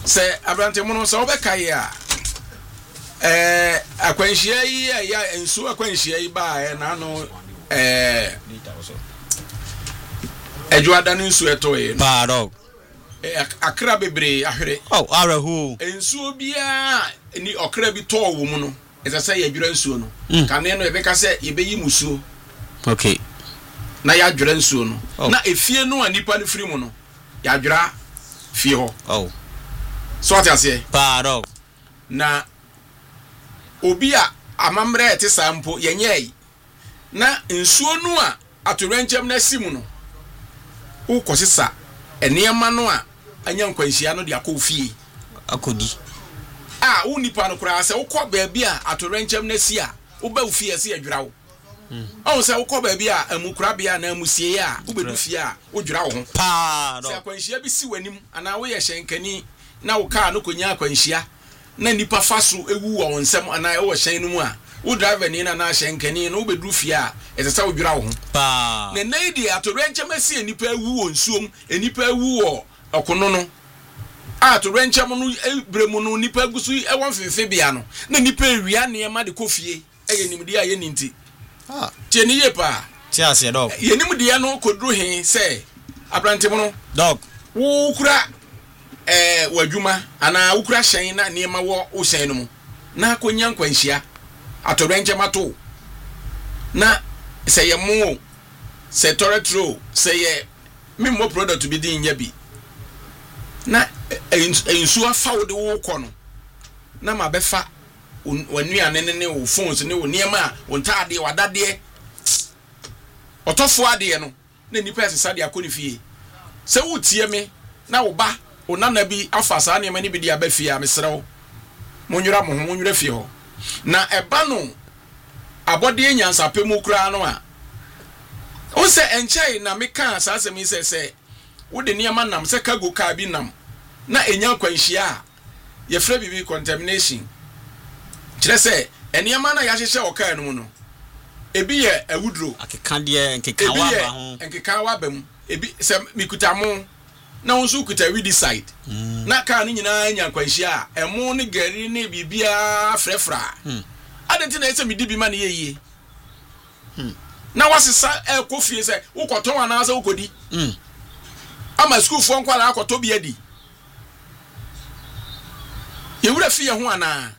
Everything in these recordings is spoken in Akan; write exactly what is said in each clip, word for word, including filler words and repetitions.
se abrante mu no so obeka ye a eh akwanhia yi ya ensu akwanhia yi ba e na no eh ejuada no nsu etoye pa dog akra bebre ahwere oh arahu ensu bia ni okra bi to wo mu no esa say yadwura nsuo no kane no ebeka say yebeyi musuo okay na yadwura nsuo no na efie no anipa no firi mu no yadwura fie ho oh so what you say pa dog na obi a amamre ete sampo yenyei na nsuo no a atorenchem na simu no ukosisa enema no a anya nkwanhia no de akofie akodi ah unipa no kura se ukọ baabi a atorenchem na si a uba ufie se adwura wo oh se ukọ baabi a amukura bia na amusie a ubedu fie a odwura wo ho pa se akwanhia bi si wanim ana wo ye hyenkani na wo ka no konya akwanhia na nipa faso ewu wo nsem ana wo hyen no mu a wo driver ni na na hyenkani no ubedu fie a etesa odwura wo ho pa na naidi atorenchem si nipa ewu wo nsuom enipa ewu wo okono no a atorenchem no ebremu no nipa gusu e won fefe bia no na nipa ewia ne ma de kofie eye nimdi a ye ninti ah tie ni ye pa tie ase dog ye nimdi no kodru he se abrantem no dog wo kura eh wadwuma ana wo kura hyen na ne ma wo wo hyen no mu na akonya nkwanhia atorenchem ato na se ye mo se toretro se ye mimo product bi din nya bi na ensu afa wo de wo kɔ no na ma befa wanuane ne ne wo phones ne wo niema wo ntaade wadade otofo ade no na nipa asesa de akɔ ne fie se wo tie me na wo ba wo nana bi afa saa niema ne bi de aba fie a mesrew monwura mo ho monwura fie ho na eba no abode nyansape mu kura no a o se enchai na meka asase mi se se wo de niema nam se kago ka bi nam na enya kwanhia ye fra bibi contamination kire se eniema na ya hyehye oka no mu no ebi ye awudro akeka de nkeka wa ba ho nkeka wa ba mu ebi se mikuta mo na wonso kuta widi side mm. na ka ni nyina enya kwanhia emo ne gari ne bibia frefra mm. adenti na ese midi bi ma ne yeye hmm na wasesa e kofie se ukoton ana asa ukodi mm ama school fo nkwala akoto bi adi ye wura fie ho ana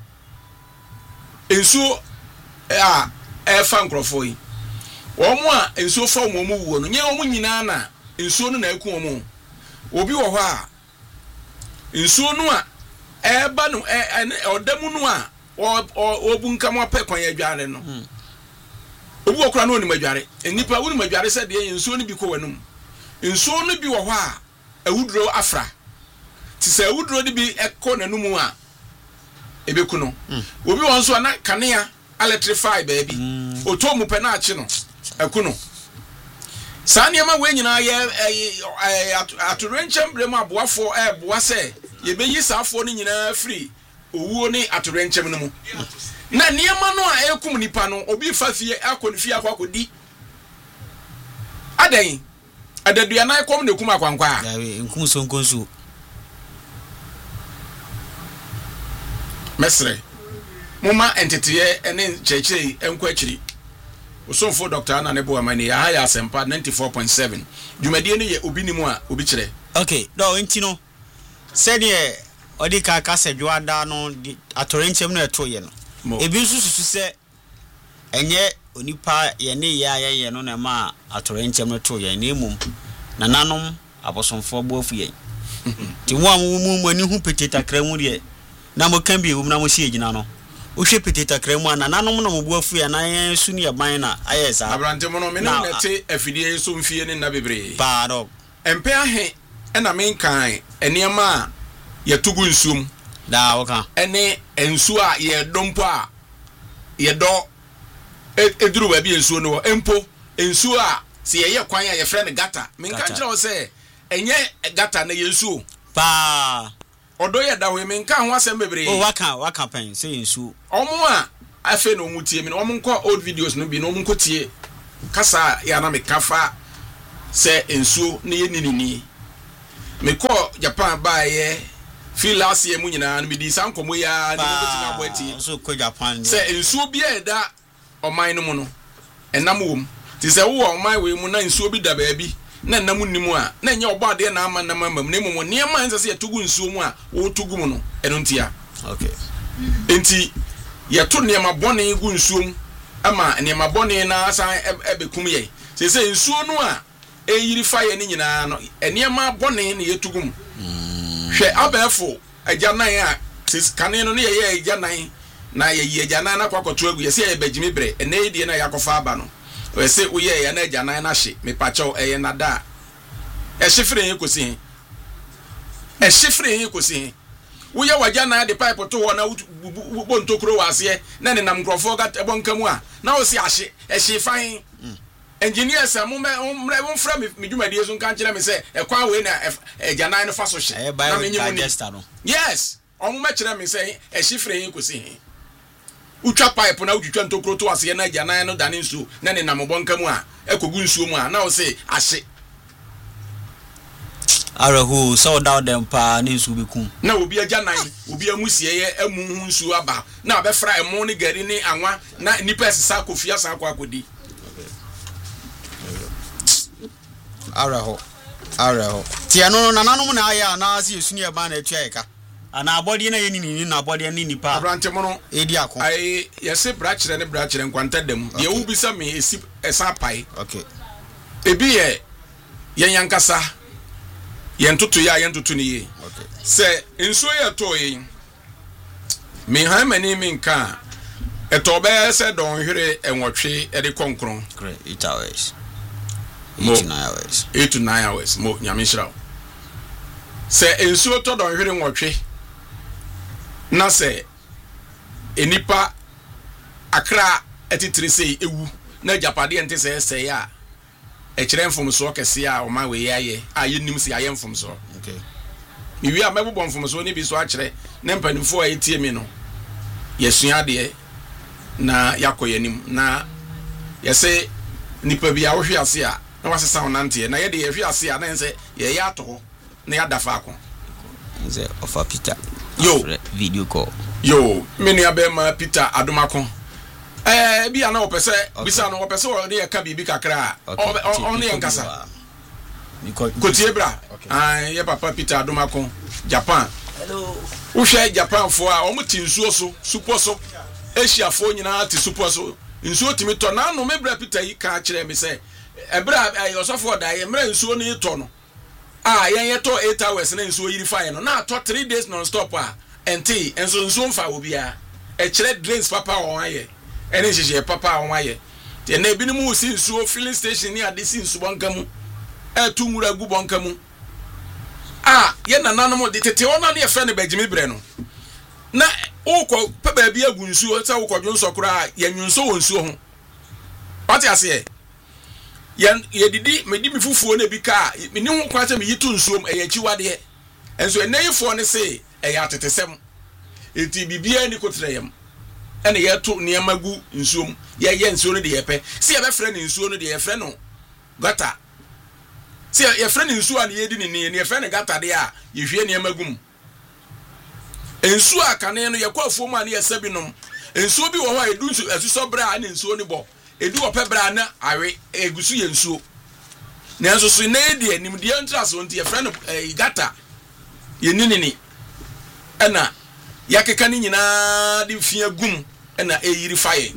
enso a e fa nkrofo yi omo a enso fa omo mu wuo no nye omo nyina na enso no na eku omo obi wo ho a enso no a e ba no e odamu no a obunka mo pe kwan adware no obi okura no oni madware enipa woni madware se de enso no bi ko wanum enso no bi wo ho a awudro afra ti se awudro de bi ekọ nanum a ebeku no obi won so na kanea electrify baby oto mu pe na achi no eku no sa niema we nyina ye atorenchem brem aboafo e boa se ye beyi saafo no nyina free owuo ni atorenchem no mu na niema no a ekum nipa no obi fa fie akonfie akwakodi adan adadua na ekom ne kum akwankwa ya we nkum so nkonsu mesre muma entity ene chechei enko akiri osonfo doctor ana ne bo amani ya haya asempa ninety-four point seven dwumadie ne ye obi nimu a obi kire okay do enti no said ye odi ka ka sedwada no atorenchem no eto ye no ebi sususu se enye onipa ye ne ya ye ye no na ma atorenchem no to ye na emum na nanom abosonfo boafu ye ti wo amu mu ani hu peteta kramu de na mo kan bi na mo si egina no o hwe peteta kramu na nanom na mo boafu ye na ye su ne ban na ayesa abrante mo no me na nete afidie so mfie ne na bebre pa do empe ahe e na men kan eniema ye tugu nsum da woka ene ensu a ye dompo a ye do eduru ba bi ensu no empo ensu a se ye ye kwan a ye frɛ ne gata men kan kire wo se enye gata na yensu pa odo ye da we men kan ho asem bebre o waka waka pen se yensu omo a afe no mutie mi no omo nko old videos no bi no omo nko tie kasa ya na me kafa se ensu ne ye ninini me ko Japan ba ye fi last year mu nyina no me di san komo ya ni mo betima boati so ko Japan say nsuo bi e da oman no mu no enam wom ti say wo oman we mu na nsuo bi da ba bi na nam nimu a na nya obo ade na ama na mamam na mu ne ma nse se tugu nsuo mu a wo tugu mu no eno ntia okay enti ye to ne ma bone gu nsuo mu ama ne ma bone na san ebekum ye se se nsuo no a eyiri fa ye ni nyina no ene ma bone ne ye tugu mu hwe abefo agyanan a kane no ne ye ye agyanan na ye ye agyanan na kwakoto agu ye se ye bagimi bre ene die na yakofa aba no we se uye ye na agyanan na hye me pacho eye na da e hyefre yen kosi e hyefre yen kosi uye wagyanan de pipe to ho na bo ntokro wase na ne nam krofo ga bonkamu a na o si ahye e hye fan engineers am me mo fra me dwumadie so kan kire me se e kwa we na agyanan no fa so hye na me nyimu no yes omo me kire me se e hyefre yen kosi utwa pipe na utwa ntokro to wase na agyanan no dane nsu na ne nam bonkamu a ekogu nsuo mu a na o se ahye arahu so down them pa ni nsu bekum na obi agyanan obi amusie ye amu nsu aba na abefra emo ne gari ni anwa na nipa esesa kofia san kwa akodi arahu arahu tie no nananom na aya na ase esuni e ba na atua eka ana abodi na ye ni ni na abodi ni nipa abrante mo no edi akon ai yese bra kire ne bra kire nkwanta dem ye wo bisa me esi esa pai okay ebi ye yen yankasa yen tutu ya yen tutu ni ye okay se nsuo ye to ye me han mani me nka eto be se don hwere enwotwe e de konkron great eight hours eight to nine hours eight to nine hours mo nyame shira se nsuo to don hwere nwotwe na se enipa akra etitiri sei ewu na japade ente se se ya e kire mfomso kese a o ma we yaye aye nim se aye mfomso okay mi wi a mebobon mfomso ni bi so a kire na mpanimfo a etie mi no yesua de na yakoyanim na yese nipa bi a wo hwe ase a na wasesa onante na ye de ye hwe ase a na nse ye ya to na ya dafa akon nze ofa Peter yo video call yo meni abema Peter Adomako eh bia na opese bisa no opese o de ka bibi kakra o ne yankasa ko tiebra ah ye papa Peter Adomako Japan hello wo hwe Japan fo a o muti nsuo so supo so Asia fo nyina ti supo so nsuo timi to na no mebra Peter yi ka kire me se ebra yosofo da ye mra nsuo ni to no ah yen ye to eight hours na nsuo yiri fa ye no na to three days non stop a enti enso nsuo mfa obia e kire drains papa won aye ene hihye papa won aye te na ebi ni mu si nsuo filling station ni ade si nsuo bonkamu e tu nwura gu bonkamu ah ye nananom de tete ona na ye fa ne bagimi bre no na ukọ peba bia gu nsuo se ukọ dwo nsokora ya nwunso won nsuo ho pati ase ye ye didi medi mi fufuo na bi ka me ni ho kwa se me yitu nsuo e ya chiwade enso enayifo ne se e ya tetesem eti bibia ni kotreyem ene ye to niam agu nsuo ye ye nsuo no de ye pe se ye be frɛ ne nsuo no de ye frɛ no gata se ye frɛ ne nsuo an ye di ni ni ye frɛ ne gata de a ye hwie niam agum ensuo akane no ye kwa afuo ma na ye sabinom ensuo bi wo ho edu nsu asuso bra na ensuo ni bo edu ope bra na awe egusu ye nsuo na enso so na edi anim de entraso nti ye frɛ no gata ye ninini ena yakeka ni nyina de fia gum ena eyiri faye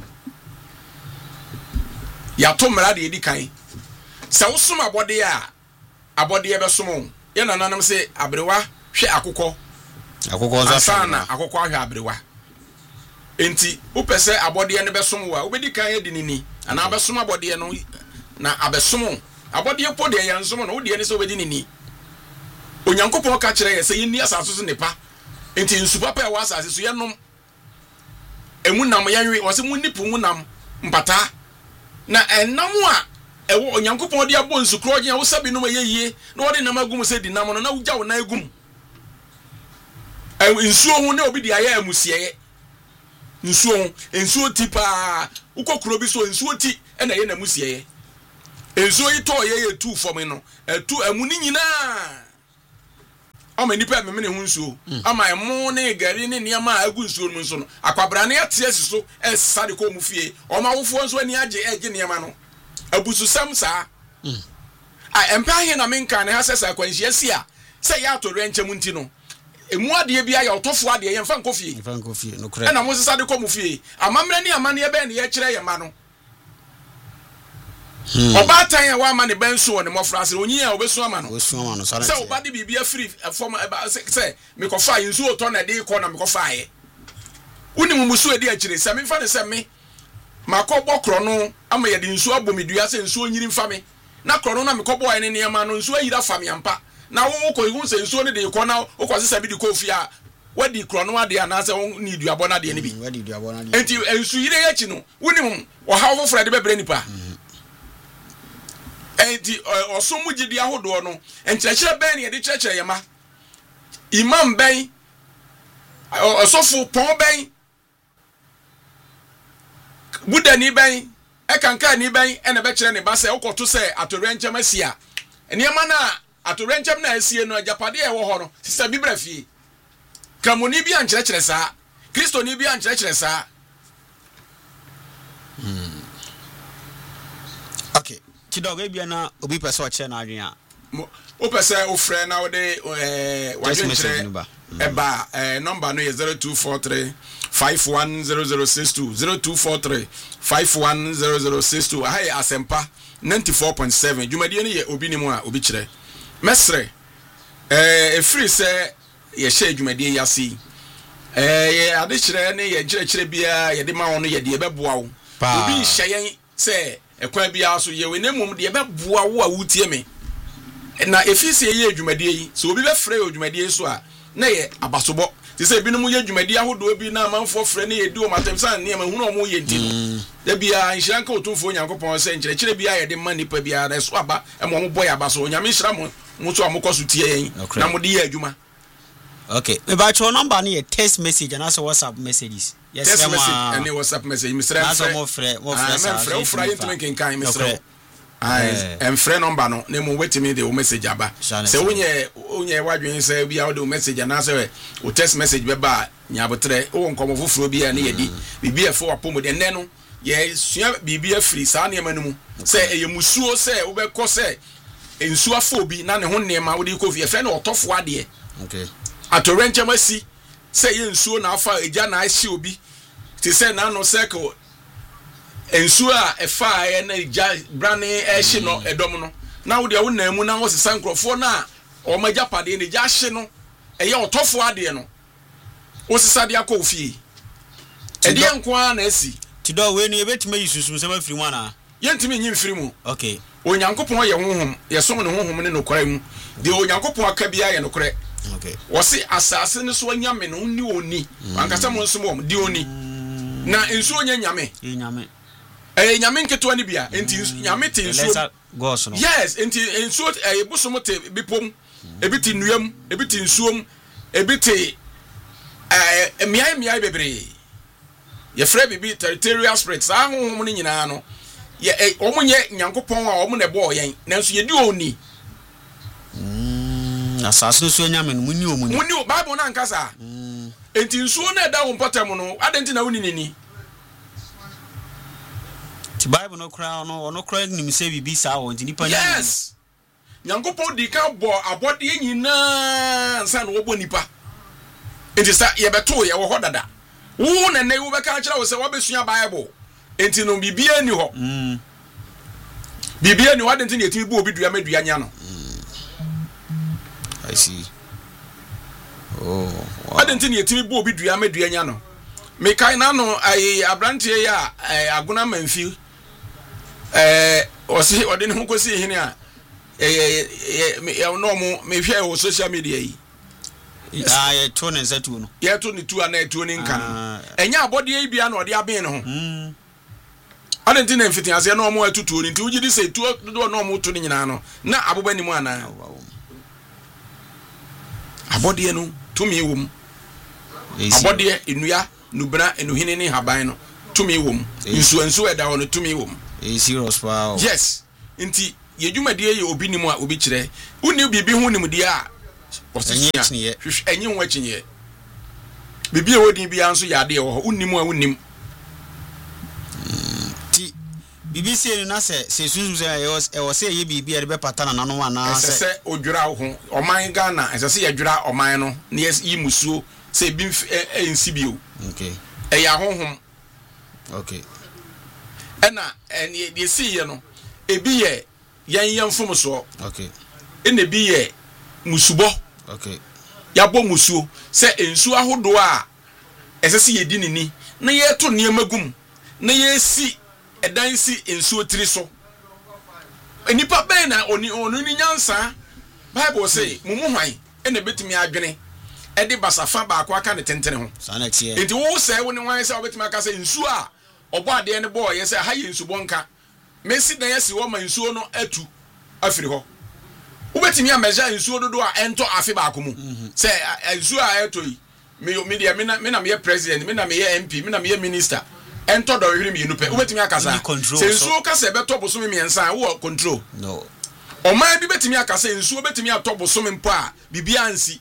ya to mra de edi kan se wosom abode a abode ye besom ye nananam se abrewa hwe akokɔ akokɔ za sana akokɔ ahwe abrewa enti upese abode ne besom wa obedi kan ye dinini ana besom abode no na abesom abode po de ye nsom no wode ne se obedi nini onyankopɔn ka kire ye se yini asaso so nepa enti nsu papa e wa asase so ye nom emu nam ye nwe wo se mu nipu mu nam mpata na enam a ewo onyankopɔn de abo nsu kro gyen wo sabi no ye yie na wo de nam agum se di nam no na wo gya wo na agum nsuo hu na obi di aya amusieye nsuo hu nsuo ti pa ukokuro bi so nsuo ti e na ye na musieye nsuo yi to ye ye tu fom no etu amu ni nyina ama nipa me me ne ho nsuo ama emo ne gari ne niama agu nsuo no nso no akwabra ne ate asiso esa de ko mu fie o ma wofo nso ani age age niama no abusu sam saa a empa he na menka ne ha sesa kwanhia si a se ya to renche mu nti no emu ade bia ya otofo ade ye mfa nkofie mfa nkofie no kure na mo sesa de ko mu fie amamre ne amane ye be ne ye kire ye ma no oba tan ya wa ma ne ben so ne mo frase onyi ya obesu ama no obesu ama no sare se oba de bibia free form se me ko fa yinsu oto na de ko na me ko fa ye uni mu musu edi akire se me fa ne se me makobọ kro no ama ye de nsu abomidua se nsu onyiri mfa me na kro no na me kobọ ene ne ma no nsu ayira fa me ampa na wo ko ihu se nsu ne de ko na wo ko se bi de ko fia wadi kro no ade ana se ni duabo na de ne bi wadi duabo na de enti nsu yire ya chi no uni mu wo ha wo frede bebre nipa enti osomu gidi ahodo no enkyerechire ben ye de kyerechire ye ma imam ben osofu pon ben buda ni ben ekanka ni ben ene be kire ne ba se ukoto se atorenchem asia eniema na atorenchem na asie no ajapade e wo ho no sisa bibra fie kamoni bi ankyerechire saa kristo ni bi ankyerechire saa hmm okay kidogo bia na obi pese o kire na adwen a o pese o frɛ na o de eh wadwen kire eba eh number no ye zero two four three five one zero zero six two zero two four three five one zero zero six two ahay asempa ninety-four point seven dwumadie ne ye obi ni mu a obi kire mesre eh efiri se ye hye dwumadie yasi eh ye ade kire ne ye kire kire bia ye de ma wono ye de beboa wo obi hye yen se ekwa bia so ye we nemum de beboa wo a wutie me na efisi ye adwumadie yi so obi be frɛ adwumadie so a na ye abasobɔ ti se binum ye adwumadie ahodo bi na amanfo frɛ ne ye di o matem san ne ma hunu o mo ye nti da bia nhyiranka otumfo nyankopɔn se nkyere kyere bia ye de ma nipa bia na so aba e mo mo boy abaso nyame nhira mo mo so amokoso tie yen na mo de ye adwuma. Okay, me ba cho number ne text message and also WhatsApp messages. Yes, text message and WhatsApp message Mister Na so mo frɛ mo frɛ sa frɛ frɛ intime kenkan Mister ai em frɛ number no na mo wetimi de o message aba se wonye wonye wadwen se bia o de o message na se o text message be ba nyabotre o nkomo foforo bia na yedi bibia fo wapo mo de nne no ye sua bibia free sa na ema no mu se eye musuo se wo be kɔ se ensu afo bi na ne ho nema wo de ko fie frɛ na otofo ade okay atorenchem asi se ye nsuo na afa eja na ahye obi ti se na no circle ensu a efa ye na eja brane ehye no edom no na wo de wo na mu na wo sesa nkrofo na o maja pade ne ja hye no eye otofo ade no wo sesa de akọ ofie ede enko a na asi ti do we ni ebetime yisusum se ma firi mu ana ye ntime nyi mfiri mu okay onyankopon ye honhom ye som ne honhom ne nokora mu de onyankopon aka bia ye nokora okay wose asase ne so nyame no ni oni ankasa mo nso mo di oni na ensu onya nyame e nyame eh nyame nketo ani bia enti nyame te ensu gos no yes enti ensu eh busomo te bipom ebiti nuam ebiti ensuom ebiti eh miai miai bebre ye frɛ bibi territorial spirits ahonhom ne nyina no ye omunye nyankopon a omu ne bo yen nanso ye di oni asase so nyame no muni omuni muni bible na nkasa enti nsuo na da wo mpatam no adenti na woni nini ti bible no kra no ono kra nim se bibi sa wo enti nipa yes nyankopon di ka bo abode nyina nsa no wo nipa enti sa ye beto ye wo hodada wo na ne wo be ka kira wo se wo besua bible enti no bibia ni ho mm bibia ni ho adenti na etimi bo obi dua medua nya no I see. Oh, wow. I didn't think you bo bi dua medua nya no. Me kai na no ai abrantie ya aguna manfi. Eh osi ode ne ho kosi hene a eh eh no mo me hwe o social media yi. Ah, ye to ne nsetu no. Ye to ne tu ana etu ne nka. Enya abode yi bia na ode aben ne ho. Mm. I didn't think mfiti ase na omo atutu ni nti ugidi se tu do na omo tu ne nyina no. Na aboba ni mu ana. Abode no tumi wom abode enua nubra enuhine ne haban no tumi wom nsu nsu eda ho no tumi wom e serious wow yes nti yedwumade ye obi nimu a obi kire uni bibi hu nimde a ɔsɛ hwehwɛ enye ho akyinye bibi e wodi bia nso yade wo ho unnim a unnim ti bibi se ni na se se sunsun se e wo se ye bibi e be patana na no ana se se odwura wo ho oman Ghana ese se ye dwura oman no na yi musuo se bi ensi bio okay e ya honhom okay ena en ye si ye no ebi ye yan yan fom so okay ena bi ye musubo okay ya bo musuo se ensu ahodo a ese se ye di nini na ye to ne magum na ye si edan si ensuo tiri so enipa ben na oni onu ni nyansa Bible say mumu hwan ena betimi adwene e de basafa ba akwa ka ne tentene ho sana tie enti wo say wo ne hwan say obetimi aka say ensuo a obo ade ne boy ye say ha ye ensubo nka mesi dan yesi wo ma ensuo no atu afiri ho ubetimi ameja ensuo dodo a ento afi ba akomu say ensuo a eto yi me me dia me na me na me president me na me M P me na me minister ento do hwiri me nupe ubetimi akasa say ensuo ka say beto boso me miensa wo control no o man bi betimi akasa ensuo betimi atobo so me mpo a bibia ansi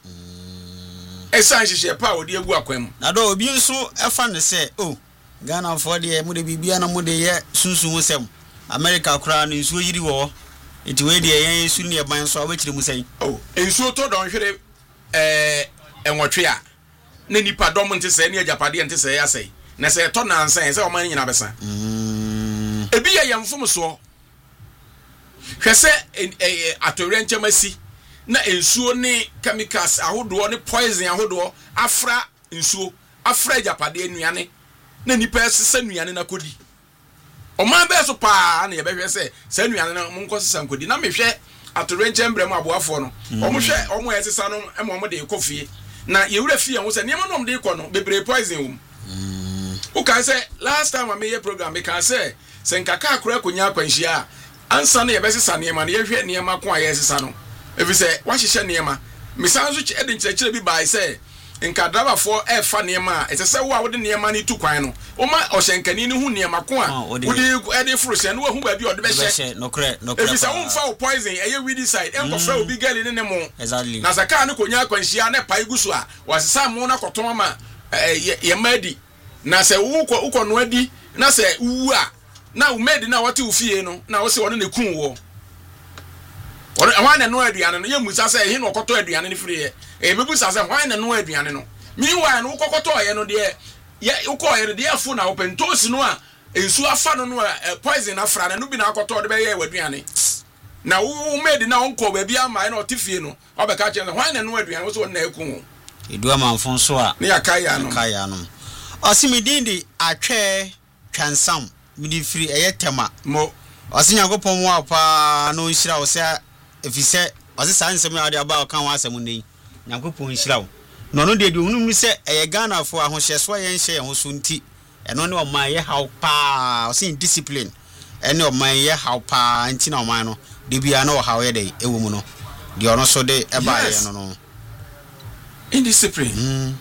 esan hihye pa odi egu akwam na do obi nso efa ne say oh Ghana for de mu de bibia na mu de ye sunsun wosem America kura no nsuo yiri wo enti we de yen su ne ban so abekire mu sai oh ensuo to don hwere eh enwotwe a na nipa dom nte sai ne ajapade nte sai asai na sai to na ansan sai o man nyina besa mm ebi ye yemfom so hwese atorre nchemasi na ensuo ne chemicals ahodo ne poison ahodo afra ensuo afra ajapade anuane na nipa sesa nuane na kodi o man be so pa na ye be hwe se sa nuane na mo nkosesa nkodi na me hwe atorre nchembre mu aboafo no o mo hwe o mo yesesa no e mo mo de kofie na ye wura fie ho se niam no mo de ko no bebre poison wum o ka se last time me ye program me ka se se nkaka akura konya akwanhia ansa na ye be sesa niam na ye hwe niam ko aye sesa no efi se wa hihye niam me sanzo che edin kyerkyere bi bai se nka driver for e fa niema ete se wo a wode niema ni tu kwan no o ma ohyenkani ni hu niema ko a wode e de furuse no hu ba bi ode be hye no kre no kre e bi se wo mfa wo poison e ye weedy side en ko fra obi gali ne ne mo exactly na saka ne konya akwanhia na pai gusu a wasesa mo na koton ma ye madi na se wo ko uko no adi na se wu a na umedi na wote ufie no na wo se wona ne kun wo wona wana no aduane no ye musa se he no koto aduane ne free e bebu sa se wana no aduane no meanwhile no kokoto ye no de ye uko ye de afu na open toast no a ensu afa no no poison afra na no bi na koto de be ye aduane na wo made na onko ba bi ama na otifie no obeka che wana no aduane wo so na ekun edu amanfo so a ne yakaya no yakaya no osimidindi atwe twansam midi free eye tema mo osinyagopon wa pa no nhira wo se efise ose san nsem ade aba kan wa asem nei nyagopon nhira wo no no de de unum se eye Ghana fo ahohyeso ye nhye ye ho so nti eno ne o man ye how pa ose discipline ene o man ye how pa nti na o man no de bia na o how ye de ewo mu no de ono so de eba ye no no indiscipline mm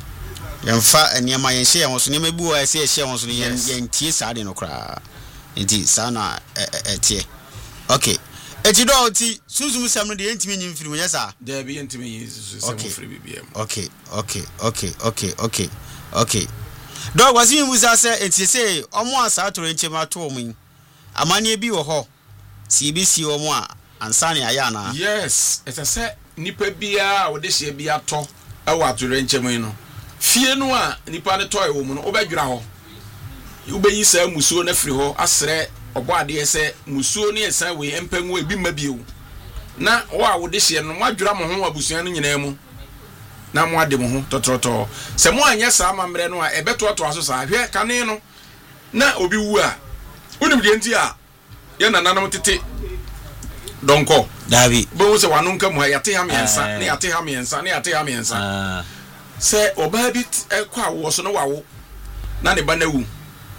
yemfa eniema ye nhye ye ho so ne mabu o ese ye hye ho so ne ye ntie sa de no kra nti sana etie okay eti do oti sunsun sam no de ntimi nyim firim yesa there be ntimi yesu sam free bbm okay okay okay okay okay okay do wasi mu za se eti se omo asa atoro nchem ato omun amane bi wo ho si bi si omo a ansane aya na yes eta se nipa bia wo de hye bia to e wo atoro nchem no fie no a nipa ne toy wo mu no obadwura ho ubeyi sa musuo na firi ho asre obo ade se musuo ne esa we empangu ebi mabio na wo a wo de hye no madwura mo ho abusuan no nyina mu na mo ade mo ho totroto se mo anya sa amamre no a ebeto to aso sa hwe kane no na obi wu a unim de nti a ye nananam tete donko davi bo wo se wanu nka mo ya te ha miensa ne ya te ha miensa ne ya te ha miensa se oba bi kwa wo so no wawo na ne ba na wu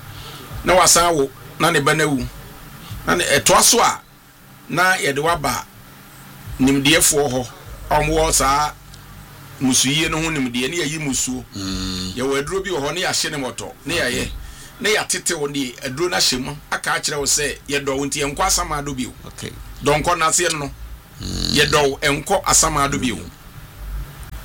na wasan wo na ne ba na wu na ne eto so a na ye de waba nimdiefo ho omwo sa musuye no ho nimdie ne yayi musuo ye waduro bi ho ne ya hye ne moto ne ya ye ne ya tete wo ne aduro na hye mu aka akire wo se ye do wonti enko asama do bio okay donko na se no ye do enko asama do bio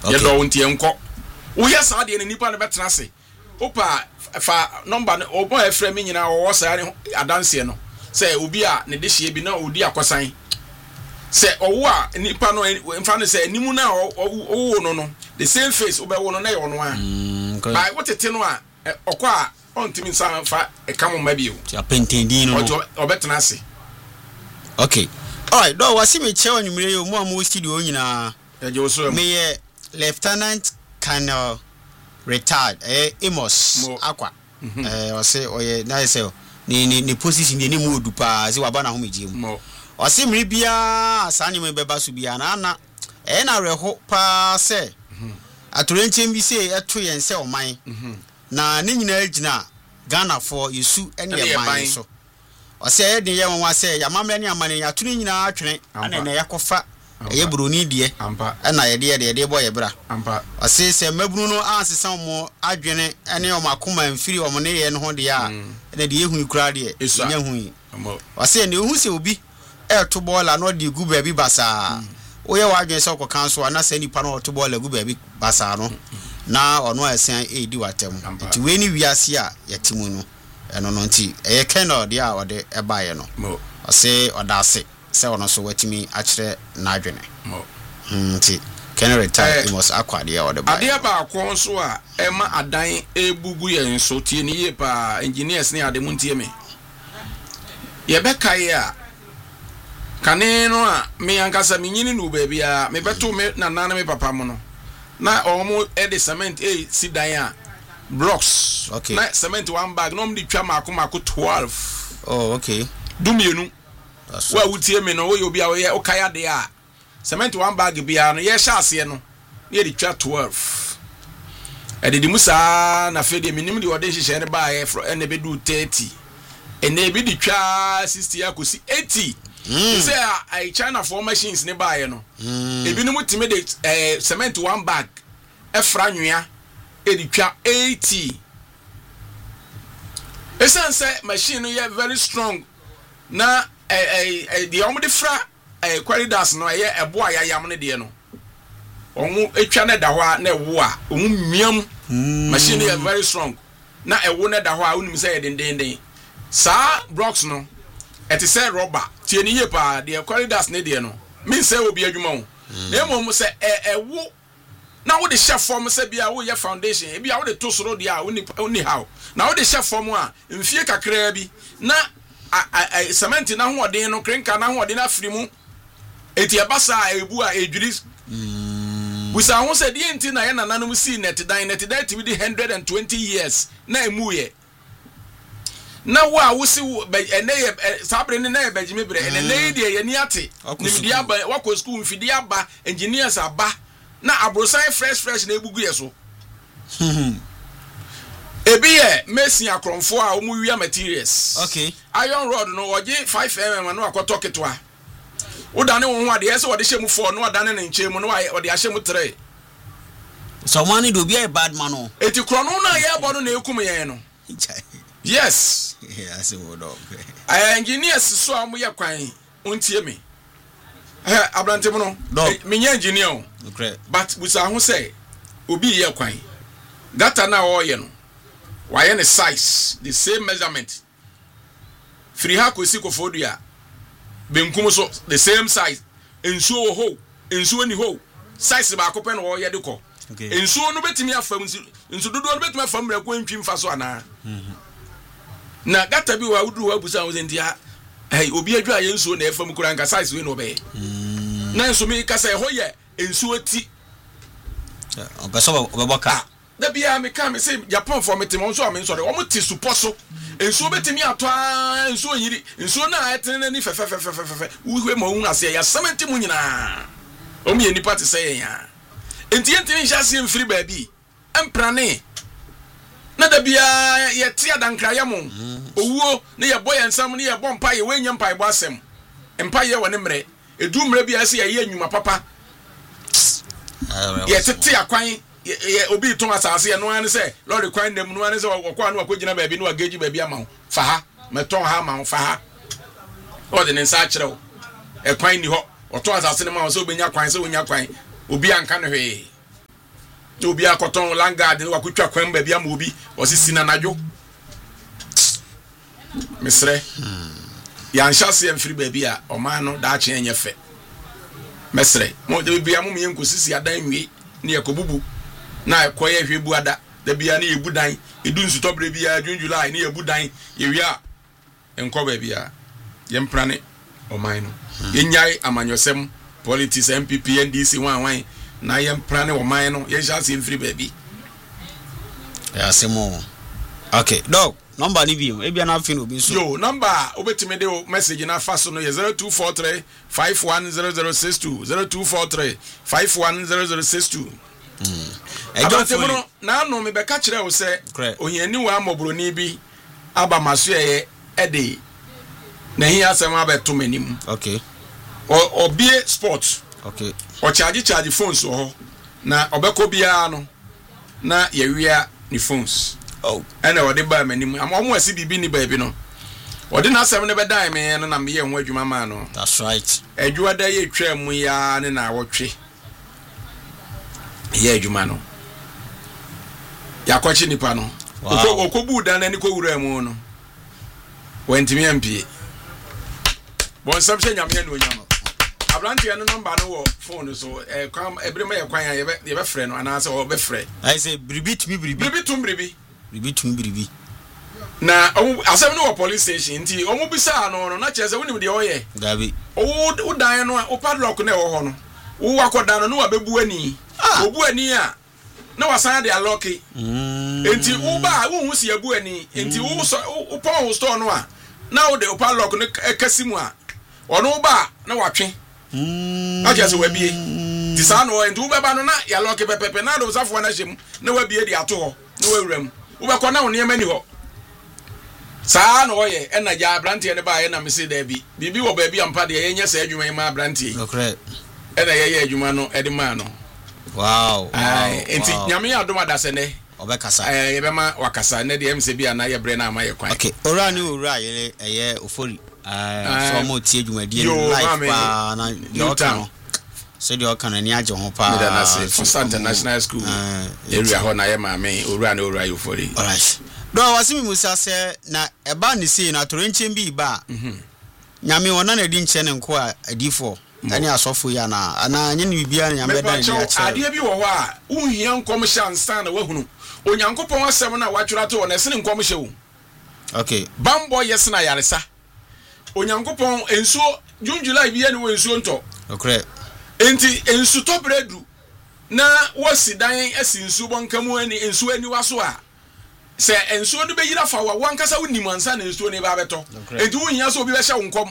ye do wontie enko wo ye saa de ne nipa ne betena se opa fa number obo efre me nyina wo saa adanse no se obi a ne de hye bi na odi akosan se owo a nipa no mfa no se animu na owo no no the same face obewo no na ye ono a ba wotete no a okwa a ontimi san fa e kamo mabio ya pentendin no obetena se. Okay, all right, do wasi me che onwumire yo mu amu studio nyina ya je oso me ye Lieutenant Colonel retired eh Amos Akwa eh o se oye na se ni ni ni position ni mu odu pa se waba na ho meje mu o se mri bia asanye me beba so bia na na eh na reho pa se atorenche bi se eto yen se oman na ni nyina agina Ghana for yesu ene ye man so o se e de ye won wa se ya mamre ne amane ya tuni nyina atwene ana na yakofa ye broni die na ye de ye de boy ye bra o se se mabunu no ansesa mo adwene ene o makoma mfiri o mo ne ye no ho de ya na de ye hu kura de nya hu o se ne hu se obi e to bola no de gu ba bi basa o ye wa adwene se ko kanso na se nipa no to bola gu ba bi basa no na ono asan e di watem nti we ni wiase a yetimu no eno no nti eye Colonel de a ode e baaye no o se odase se ono so watimi a kire na adwene nti Colonel retire Amos Akwa de a ode baaye ade ba akon so a e ma adan ebugu ye so tie ni ye pa engineers ni ade muntie me ye be kai a kane no a me ankasa me nyini no ba bia me beto me na nana me papa mo no na omo e de cement e si dan a blocks okay na cement one bag no mdi twa mako mako twelve oh okay dumienu wa wutie me no wo yo bia wo ye okaya de a cement one bag bia no ye sha ase no ye de twa twelve e de dimusa na fe de minim de wode hihye ne ba ye fro ene be du thirty ene be de twa sixty akosi eighty mm. Say I China for machines ne ba ye no mm. Ebi no mutime de eh, cement one bag e fra nwea e de twa eighty. Esan say machine no ye very strong na eh eh the omo de fra eh corridors no ye ebo ayayam ne de no omo etwa ne da ho a na ewo a omo miam machine ye very strong na ewo ne da ho a unim say den den den sa blocks no et say rubber tie ni ye pa the corridors ne de no min say obi adwuma wo na emo say e ewo na wo de chef form say bia wo ye foundation e bia wo de to soro de a oni oni how na wo de chef form a mfie kakra bi na cement na ho odin no krenka na ho odin afiri mu eti abasa ebu a edwiri busa ho say de enti na ye nananom si net dan net dan ti bi one hundred twenty years na emu ye na wa wo si ene ye sabre ne na ye bajime bre ene ne de ye ni ate nimdi aba wako school mfidi aba engineers aba na abrosan fresh fresh na ebugu ye so ebi ye mesin akromfo a omu wia materials okay iron rod no oje five millimeter no akoto ketwa wo dane wo ho ade ye se wo de hyemu four no adane ne nchemu no wo de ahyemu three so money do be a bad man o eti krono na ye bono na ekum ye no yes yeah so what up I engineers so am ye kwan ontie me eh abrante mo no me nya engineer o okay but busa ho say obi ye kwan gata na wo ye no wa ye ne size the same measurement free ha ko si ko fodua benkum so the same size ensuo ho ensuo ni ho size ba ko pe no wo ye de ko ensuo no betimi afam ensu dodo no betimi afam re ko ntwi mfa so ana na gata bi wa wudu wa busa wo sentia hey obi adwa ye ensuo na efam kura nka size we no be na ensu mi ka say ho ye ensuo ti obeso obeboka da bia me ka me say Japan for me timo so am nsore wo muti supo so ensuo betimi ato ensuo yiri ensuo na etene ni fefefefefefe uhwe ma hu ase ya seventy mu nyina o mi eni party say ya enti enti nhyase mfiri ba bi emprane na da bia ye ti adankra ya mo owuo ne ye boy ensam ne ye bompa ye wenya mpa ibo asem mpa ye wone mre edu mre bia se ye enwuma papa ye tete akwan ye obi ton asase ye no an se lord kwan dem no an se wakwa no akogina ba bi no ageji ba bi ama fa ha meton ha ma fa ha o de nsa kirew e kwan ni ho oton asase ne ma so obenya kwan se onya kwan obi anka no hwe obi akoton langard ni wakutwa kwan ba bia ma obi osisi na najo mesre ya nhyase mfiri ba bia o man no da ache enye fe mesre mo de bia mo me nkosisi adan nwi ne yakobubu na ekoye hwebu ada da bia ne yebu dan edu nsutobre bia June July ne yebu dan yewia enko ba bia yemprane o man no yenyai amanyosem politics M P P N D C wan wan na yemprane o man no ye nhyase mfiri ba bi ya semo okay dog number ni bi e bia na afi no bi so yo number obetime de message na fa so no ye zero two four three five one zero zero six two zero two four three five one zero zero six two mm e don't know na no me be ka kire wo se ohiani wa mobroni bi aba maso ye e de na hi asem abeto manim okay o obie sport okay o charge charge phones ho na obeko bia no na ye wia ni phones oh ene ode ba manim am omo asi bibi ni ba bi no ode na asem ne be dan me no na me ye ho adwuma ma no that's right adwuma da ye twa mu ya ne na wotwe ye adwuma no yakwachi nipa no wow. Okobu da na ni ko wura mu no wentimi ampie bon sabse nyame no nyama abranti no number no wo phone so eh kwam ebrema ye kwan ye be ye be frɛ no anase wo be frɛ I say bribi mi bribi bribi tum bribi bribi tum bribi na asem no wo police station nti omu bisa no no na kyerɛ sɛ wonim de oyɛ gabi wo dan no o padlock na wo ho no wo akoda no no abebu ani obu ani a na wasan de aloki enti wo ba wo hu si abu ani enti wo wo pon store no a na wo de padlock no kasimu a ono ba na watwe mm aja se wabie ti sa no enti wo beba no na ya loki pepepe na do safo na hyem na wabie di ato ho na wawuram wo be ko na wo ne mani ho sa no ye e na ja brante ne ba ye na me se da bi bibi wo ba bi ampa de ye nya sa adwuma ma brante okay e na ye ye adwuma no e de ma no wow ai enti nyame adoma da se ne obekasa eh ye be ma wakasa ne de M C B ana ye bre na ma ye kwan okay ora ni ora ye eye ofori ah so mo tie adwumadi life pa na yo kan so de o kan ni age ho pa na se for international school area ho na ye ma me ora ni ora yo ofori alright do wasimi musa se na eba ni se na torenche bi ba mhm nyame wona na di nche ne nko a adifo ani asofo ya na ana nye ni bibia na nyame dan ya che ade bi wo ho a unhia nkom hya nsan na wahunu onyankopon asem na watwura to na se ne nkom hye wo okay bambo yes na yaresa onyankopon ensuo June July bi ene wo ensuo nto okay enti ensu to bredu na wosidan asi ensuo bonkamu ani ensuo ani waso a se ensuo no be yira fa wa wankasa woni ansa na ensuo ne ba beto enti unhia so obi be hye wo nkom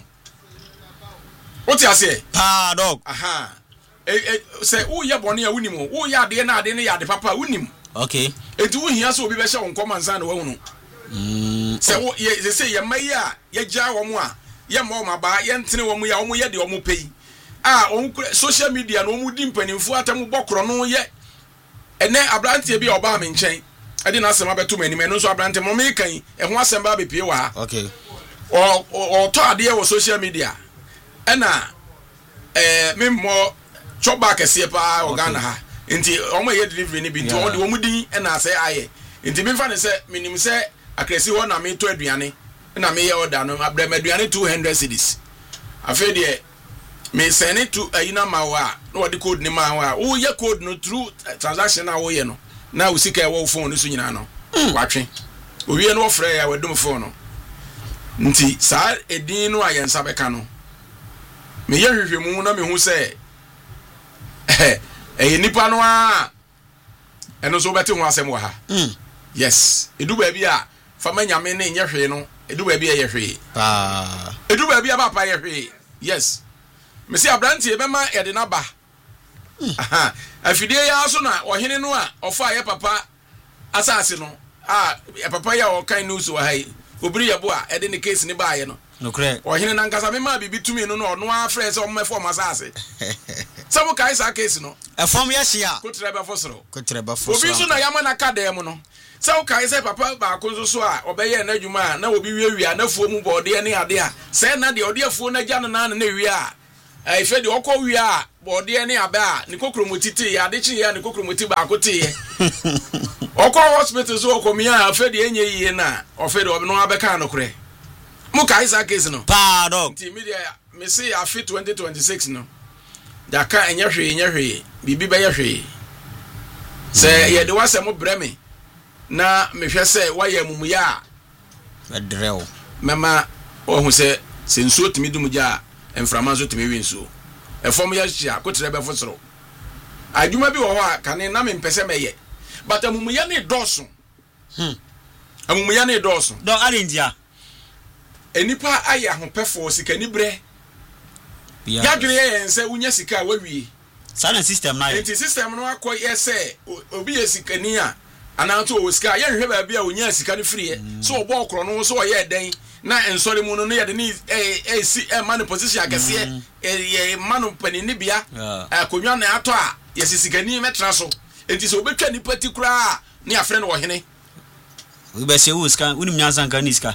what you say pa dog aha eh say wo ye bone ya wunim wo ya de na ade ne ya de papa wunim okay enti wo hia so obi be hye wo nkom ansa na wahunu mm say wo ye say ye mai a ye gya wo mo a ye ma wo maba ye ntene wo mo ya wo mo ye de wo mo pei ah on social media no mo di mpanimfu atam bokro no ye ene abrante bi oba me nchen ade na asema beto mani me no so abrante mo me kan e ho asema ba be pie wa okay o o to ade wo social media ena eh memmo choba kese pa organa ha nti omo ye delivery ni bi nti o de wo mudin ena se aye nti me fa ne se minim se akresi ho na me to aduane na me ye order no abra me aduane two hundred cedis afa de me send it to ayina mawa no what the code ni mawa wo ye code no through transaction na wo ye no na wo sika e wo phone no so nyina no watwe owie no ofre ya wadum phone no nti sa edin no ayensa beka no me ye hwehwemu na me hu se eh eh nipa no a eno so beti hu asem wa ha mm yes edu ba bi a fa manyame ne nye hwe no edu ba bi a ye hwe pa edu ba bi a ba pa ye hwe yes me se abranti e be ma ye de na ba aha afidie ya so na ohene no a ofa ye papa asase no ah e papa ya o kan news wa hai obiri ye bo a e de ne case ni ba ye no no kre ohene na nkasa me ma bibi tumi no no no afre se o mefo masase sabo kai sa case no e fom ye hia ko treba fosoro ko treba fosoro obi so na yama na kadem no sabo kai se papa ba ko so so a obeye na adwuma na obi wiewia na fuo mu bode ne ade a se na de ode afuo na gya no na na wi a ai fe de okọ wi a bode ne aba a ne kokromoti te ya de chi ya ne kokromoti ba ko te ye okọ hospital so okomi a fe de enye yiye na o fe de obi no abeka no kure mu kai sa case no pa dog ti media me say afi twenty twenty-six no da ka enye hwe enye hwe bibi be ye hwe se ye de wase mo breme na me hwe se waye mumuya bedrew mama ohun se se nsuo timi dumuja enframa so timi wi nsuo efom ya hia kotre be fosoro adwuma bi wo ho a kane na me mpese meye but amumuya ne doso hmm amumuya ne doso do arendia enipa aya hopefo sikani bre ya dwere yen se unya sika wawie sana system na enti system no akoye se obi ye sikani a ananto o sika ye hwe ba bia unya sika no free so obo okro no so ye den na ensori mu no no ye de ni eh eh si eh man position agase eh man panini bia akonwa na ato a ye sisikani metra so enti so obetwa ni particular ni afre no wo hene we be se wo sika unim nyansa kan ni sika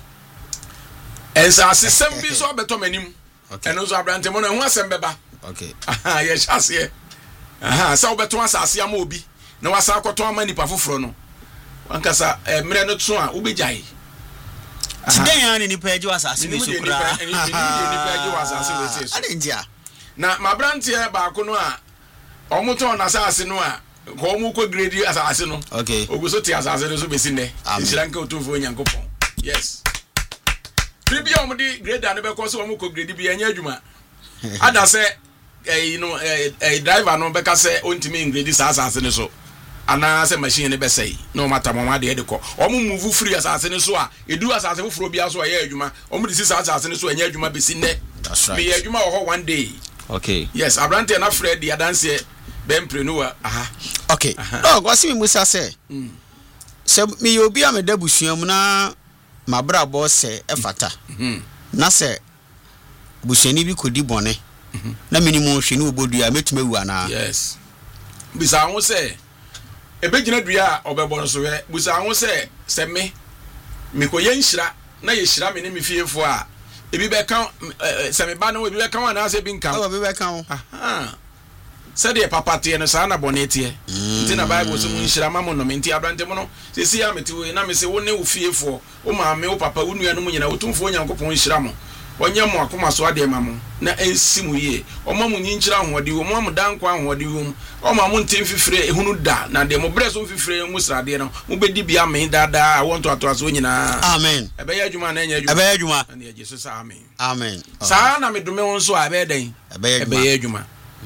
ensa system bi so abeto manim eno so abrante mo no ho asem beba okay aha ye chase aha sa obeto asase am obi na wasa akoto ama nipa foforo no wankasa emre no to a ubejai Today yani ni peji wasase ni sukura ni peji wasase we se adenjia na mabrante ba ko no a omuto na asase no a ko mu ko grade asase no okay oguso ti asase no so besi ne nsiranka otumfo nyankopon yes tribia omudi grade an be ko so mu ko grade bi anya adwuma ada se eh you know eh driver no be ka se ontimi grade sa asase ne so ana se machine ne be sei no matter mama de de ko omu move free asase ne so a edu asase foforo bia so ya adwuma omu de sisa asase ne so anya adwuma besi ne that's right me adwuma ho one day okay yes abrante na Fred the dance ben prenuwa aha okay dog wasi mi musa se mm se mi obi a me da busuam na mabra bo se efata mhm na se busuani bi kodi bone mhm na minimum hwe ni obodu a metuma wu ana yes bisa ho se ebegina dua obebo so we bisa ho se se me me ko ye nhira na ye hira me ne me fiefo a ebi be kan se me ba na ebi be kan ana se bi nkan ebi be kan aha se de papa tie no sa na bonete nti na bible so mun nhira ma mo no menti abrante mo no se si ya meti we na me se wo ne wo fiefo o ma me wo papa wo nua no mu nyina wo tumfo nyankopon nhira mo onye mo akoma so ade ma mo na ensi mu ye o ma mo nyinchira hoode wo mo am dan kwa hoode wo o ma mo ntem fifire ehunu da na de mo breso fifire mu srade no mo bedi bia me dada I want to ato aso nyina amen ebe ya adwuma na enya adwuma ebe ya adwuma na ye Jesus amen amen sa na me dome won so abe den ebe ya adwuma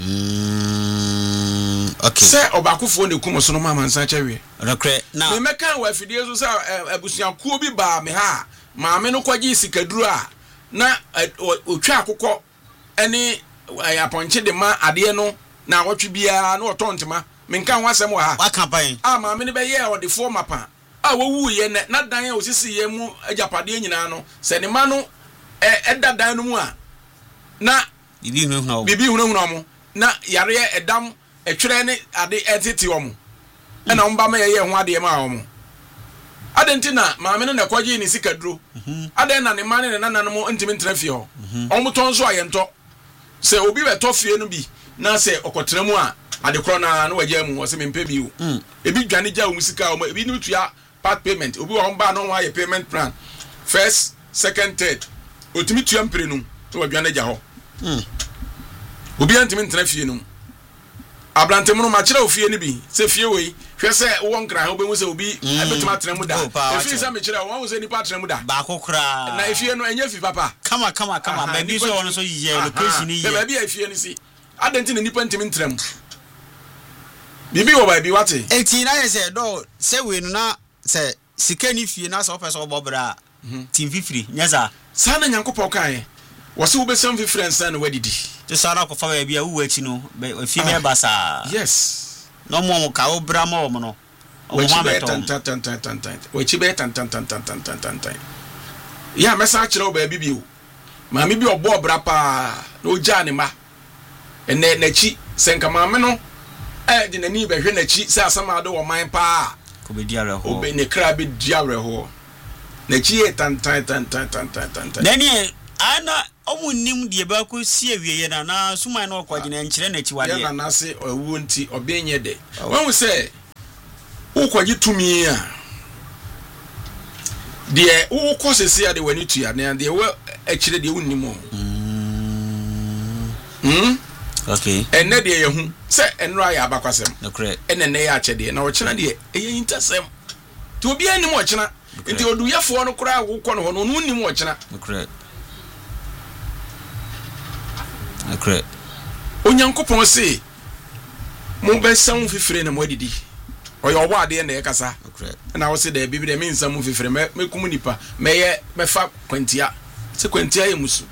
mm okay se obakufo ne kumo so no mama nsa chewe rekre na me meka wa afidie so sa abusuankuo bi ba me ha maame no kwaji sikaduru a na otwa akokọ eni aponche de ma ade no na wotwe bia na otontema menka wasem wa ha wakapan ah ma me ne be ye o de fo mapa ah wowu ye na dan a osisi ye mu ajapade nyina no se ne ma no e dadan no mu a na bibi hunu hunu bibi hunu hunu mo na yare edam etwere ne ade etete o mo e na mba ma ye ye ho ade ma o mo adentina maame no na kwaji ni sikaduro aden na ne mane ne nana no ntimi ntra fie ho omuton so ayento se obi beto fie no bi na se okotra mu a ade kro na na waje mu o se mempe bi o ebi dwane ja o musika o ebi no tua part payment obi wo mba no wa ye payment plan first second third otimi tua mpre no to wadwane ja ho obi antimi ntra fie no abrante mu no ma kire o fie ni bi se fie wei hwe se wo nkra ho be mu se obi abetima tena mu da efi se me kire wo wo se ni pa tena mu da ba kokra na efie no enya fi papa kama kama kama ba bi so won so yiye location ni ye ba bi efie ni si adenti na nipa ntimi ntram bibi wo ba bi wate enti na ye se do se we no na se sika ni fie na so person obobra tim fifiri nyaza sa na nyankopɔ kae wo se wo be sam fifiri nsa na wadidi to sa na ko fa ba bia wo achi no efie be ba sa yes no mo ka wo bra mo mo no o mo ma tan tan tan tan tan tan we chi be tan tan tan tan tan tan tan tan ya mesa kire o ba bibi o ma mi bi obo bra pa na o ja ne ma ene na chi senka ma me no e de nani be hwe na chi se asama do wo man pa ko be dia re ho o be ne kra be dia re ho na chi e tan tan tan tan tan tan tan nani ana omu nim de ba ko si awie na na suma na okwagyina nkyere na chiwade ya na nase owu nti obenye de when we say ukwaji tumi a de wo kosese ya de wani tu ya na de we akyire de wonnim o mm okay enne de ye hu se enra ya abakwasem no correct enne ne ya kyede na wo kyena de eye intasem to obi anim wo kyena nti oduyefo no kora wo kɔ no ho no wonnim wo kyena no correct no correct onyankopɔn se mo bɛsam fifire na mo adidi oyo obo ade na yekasa na wo se da bibi de me nsam fifire me mekum nipa meye mefa kwantia se kwantia ye musu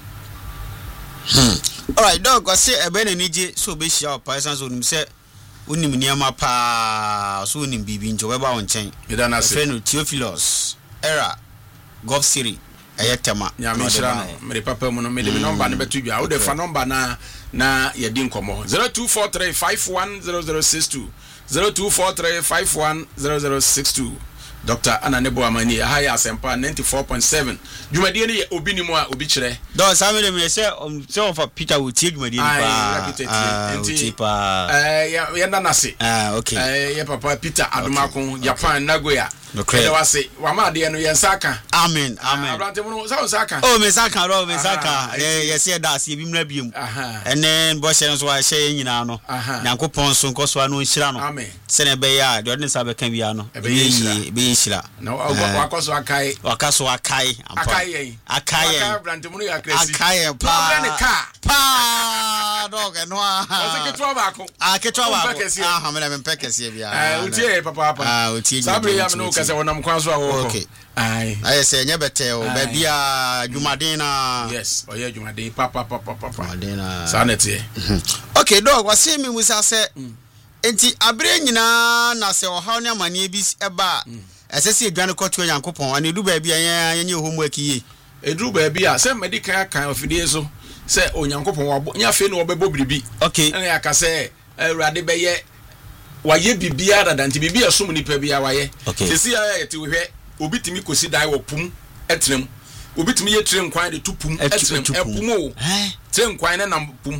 hmm all right dog I say ebe na nije so be hia opa san so nim se unim niama pa so unim bibi njo be ba won chen ida na se friend Theophilus era Gulf City ayetema nya me shira no me papa mu no me de number ne betu dwa wo de fa number na na ye di nkomo zero two four three five one zero zero six two zero two four three five one zero zero six two Doctor Ananebo Amani high asempa ninety-four point seven dwumadie ne obi ni mu a obi kire do sa me dem say um say of Peter will take dwumadie pa enti pa eh ya na nase ah okay eh ya papa Peter Adomako Japan Nagoya okay wa say wa ma de no yen saka amen amen abrante mu no sa saka oh me saka ro me saka eh yes ye da se bi mra biem ene bo hye so wa hye nyina no nyankopon so nkoso anu nhira no amen se ne be ya de odin sa be kan bia no be be nhira no wakoso akai wakaso akai akai akai abrante mu no ya kresi akai pa pa dog no ah o se ketwa ba ko ah ketwa ba ko ah ha me me pekese bia ah utie papa papa ah utie sabre ya me no kase wonam kwan so awo okay ai ai se nya bete o ba bia dwumaden na yes o ye dwumaden papa papa papa dwumaden na sanete okay dog wase me musa se enti abre nyina na se o haw ne amane bi eba esese edwane kwoto yankopon ane du ba bia yenye homu akiye edru ba bia se medical kan ofidie so se onyankopon wabo nya fe ne obebo biribi okay ene akase awurade beye waye bibia dadanti bibia som nipa bia waye sesi ya yete hwe obi timi kosi dai wo pum etrem obi timi ye trem kwan de tupum etrem epum o trem kwan na nam pum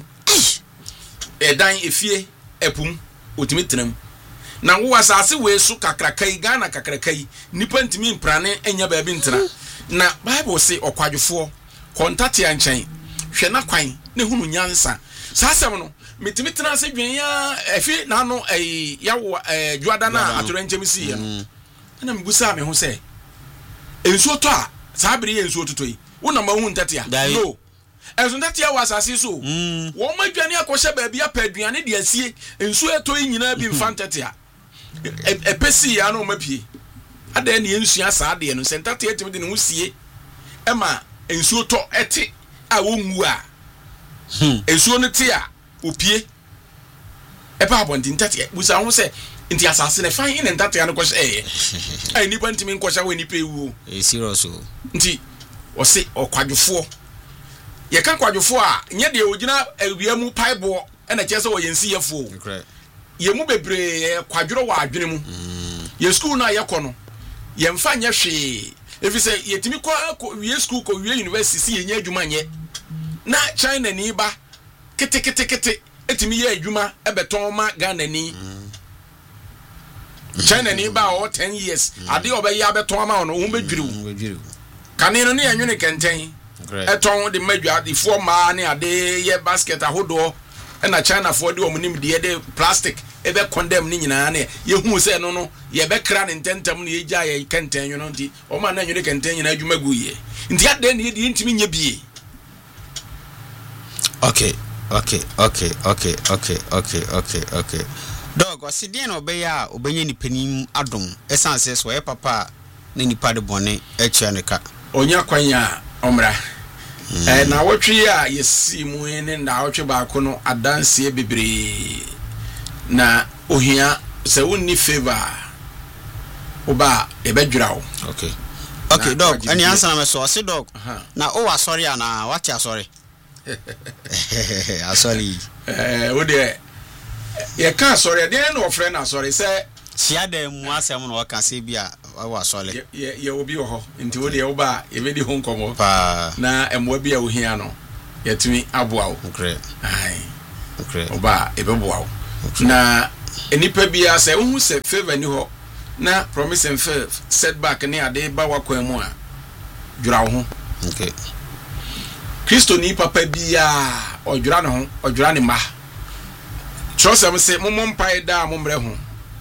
edan efie epum otimi trem na wo asase we so kakrakai Ghana kakrakai nipa ntimi mprane enya ba bi ntena na Bible say okwadwofo kontate anchen hwe na kwan ne hunu nyansa sasem no metimi tena se dwen ya efi na no eh yawo eh juada na atorenchemi si ye no na mbusa me ho se ensuo to a sabiri ensuo toto yi wona ma hu ntete a no ensuo ntete a wasase so wo ma dwane akɔhye ba bia paduane de asie ensuo eto yi nyina bi mfa ntete a epesi ya no mapie ada ne ensuo asa de no sentete etimi de ne ho sie ema ensuo to ete a wonwu a ensuo no te a opie epa abonti ntete busa ho se nti asase ne fan in ntete ya no kɔhye eh ai nipa ntimi nkɔhye we nipa ewu e serious o nti o se okwadwofo ye kan kwadwofo a nye de ogina awia mu paibo na kyese wo yensi yefo ye mu bebre kwadworo wa adwene mu ye school na ye kɔ no ye mfa nye hwe efi se ye timi kɔ wie school kɔ wie university ye nya adwuma nye na China ni ba kete kete kete etimi ye adwuma ebeton ma Ghana ni China ni ba o ten years ade obeya beton ma no wo bedwiriw kane no ne anwene kenten eton de madwa de fo ma ne ade ye basket ahodo na China for de omunim de de plastic ebe condemn ni nyina ne ye hu se no no ye be kra ne ntentam ne ye gya ye kenten nyo no nti o ma na anwene kenten nyina adwuma guye nti ade ne de ntimi nya bie okay okay okay okay okay okay okay okay dog osidien obeya obenye ni panim adom essence so e papa ne nipa de bone echa ne ka onya kwanya omra eh na wotwe a yesi mu ne na wotwe ba ko no adanse bebre na ohia se wonni favor oba e bedwira wo okay okay dog any answer na me so se dog na o wa sorry ana what ya sorry asori eh wo de ye ka sorry de no friend na sorry say sia da mu asem no ka se bia wa sole ye ye obi ho nti wo de wo ba ye be di ho nkomo pa na emwa bia wo hia no yetumi aboa wo okay ai okay oba e be boa wo na enipa bia se wo hu se favor ni ho na promise and fail setback ni ade ba wakwan mu a dwura wo ho okay Kristo ni papa bia odwura ne ho odwura ne ma Trosem se momom pai da mombre ho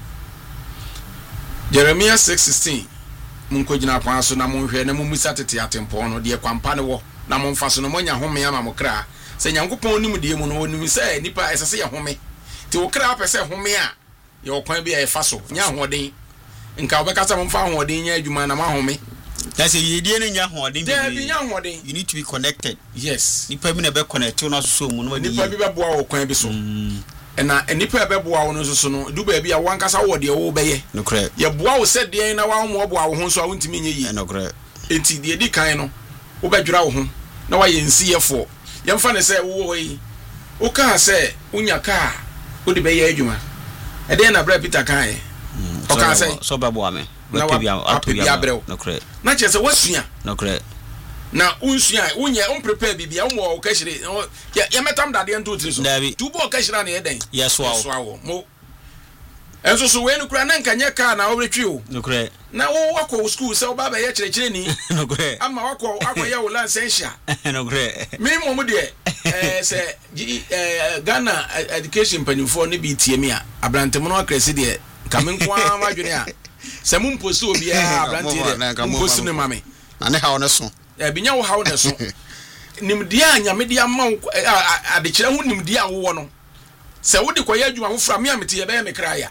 Jeremiah six sixteen munkogina kwan so na monhwe na mumisa tete atempo no de kwampa ne wo na momfa so no monya home ama mokra se nyankopon nim de mu no onim se nipa esese ye home ti wo kra pese home a ye okwan bia ye fa so nya hoden nka obekasa momfa hoden nya adwuma na ma home that's you dey nya hoden dey bi nya hoden you need to be connected yes nipa bi na be connect no so mu no nipa bi be boa wo kwan bi so ena enipa be boa wo no so no du ba bi a wankasa wo de wo beye no kre ye boa wo se de na wa mo boa wo ho so a wontimi nye yi no kre enti de di kan no wo be dwura wo ho na wa ye nsi yefo ye mfa ne se wo wo yi wo ka se unya ka wo de be ye adwuma e de na bra Peter kan e o ka se so ba boa me na wa apia brew no kre na che se wasua no kre na unsua unye on prepare bibia wo wo ka hire ya metam dade nto tiri so tu bo ka hira na ye den yes wo mo enso so we no kura na nkanye ka na wo retwi o no kre na wo wakọ school se wo ba ba ye kire kire ni no kre ama wakọ akoye wo license no kre me mo mo de eh se eh Ghana education panifo ne bi tie mi a abrantem no akresi de kamenkwa madwene a se mu mposi obi a abrante de mposi ne mame na ne ha wo ne so e binya wo ha wo ne so nimdia anyame dia ma ade kire hu nimdia wo no se wo de koye adwuma fofra me amete ye be me kraya